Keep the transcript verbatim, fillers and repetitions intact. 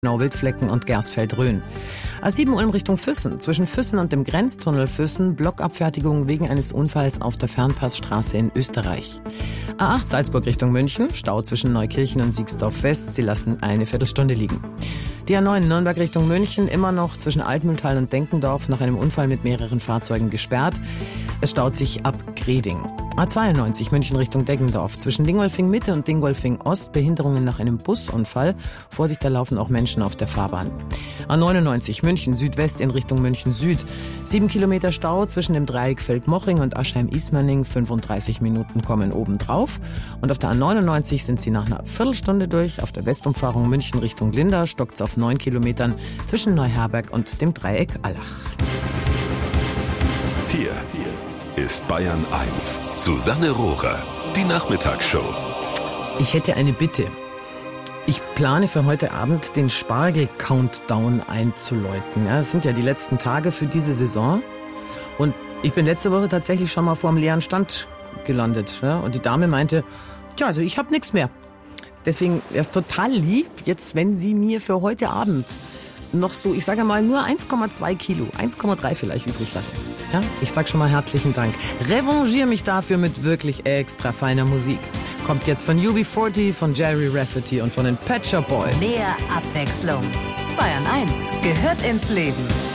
Wildflecken und Gersfeld-Rhön. A sieben Ulm Richtung Füssen. Zwischen Füssen und dem Grenztunnel Füssen Blockabfertigung wegen eines Unfalls auf der Fernpassstraße in Österreich. A acht Salzburg Richtung München. Stau zwischen Neukirchen und Siegsdorf West. Sie lassen eine Viertelstunde liegen. Die A neun Nürnberg Richtung München immer noch zwischen Altmühltal und Denkendorf nach einem Unfall mit mehreren Fahrzeugen gesperrt. Es staut sich ab Greding. A zweiundneunzig München Richtung Deggendorf. Zwischen Dingolfing Mitte und Dingolfing Ost Behinderungen nach einem Busunfall. Vorsicht, da laufen auch Menschen auf der Fahrbahn. A neunundneunzig München Südwest in Richtung München Süd. Sieben Kilometer Stau zwischen dem Dreieck Feldmoching und Aschheim-Ismaning. fünfunddreißig Minuten kommen obendrauf. Und auf der A neunundneunzig sind sie nach einer Viertelstunde durch. Auf der Westumfahrung München Richtung Linda stockt's auf neun Kilometern zwischen Neuherberg und dem Dreieck Allach. Hier ist Bayern eins. Susanne Rohrer, die Nachmittagsshow. Ich hätte eine Bitte. Ich plane für heute Abend den Spargel-Countdown einzuläuten. Ja, das sind ja die letzten Tage für diese Saison. Und ich bin letzte Woche tatsächlich schon mal vor einem leeren Stand gelandet. Ja? Und die Dame meinte, tja, also ich habe nichts mehr. Deswegen wäre es total lieb, jetzt wenn Sie mir für heute Abend noch so, ich sage mal, nur eins Komma zwei Kilo, eins Komma drei vielleicht übrig lassen. Ja? Ich sag schon mal herzlichen Dank. Revanchiere mich dafür mit wirklich extra feiner Musik. Kommt jetzt von U B vierzig, von Jerry Rafferty und von den Pet Shop Boys. Mehr Abwechslung. Bayern eins gehört ins Leben.